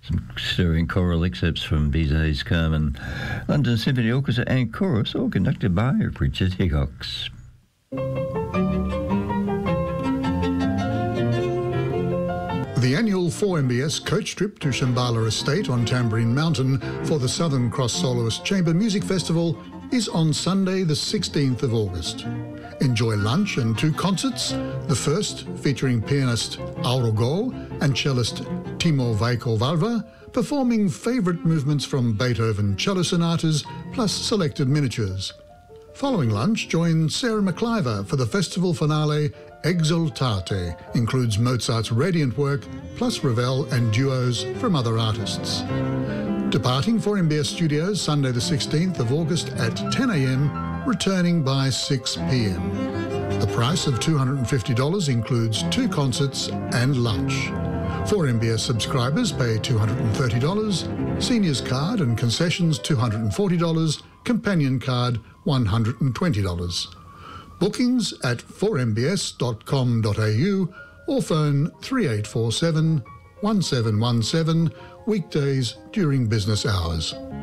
Some stirring choral excerpts from Bizet's Carmen. London Symphony Orchestra and Chorus, all conducted by Richard Hickox. The annual 4MBS coach trip to Shambhala Estate on Tamborine Mountain for the Southern Cross Soloist Chamber Music Festival is on Sunday the 16th of August. Enjoy lunch and 2 concerts, the first featuring pianist Auro Go and cellist Timo Väikö-Valva, performing favourite movements from Beethoven cello sonatas plus selected miniatures. Following lunch, join Sarah McIver for the festival finale Exultate, includes Mozart's Radiant work plus Ravel and duos from other artists. Departing for MBS Studios Sunday the 16th of August at 10 a.m, returning by 6 p.m. The price of $250 includes 2 concerts and lunch. For MBS subscribers pay $230, Seniors Card and Concessions $240, Companion Card $120. Bookings at 4mbs.com.au or phone 3847 1717 weekdays during business hours.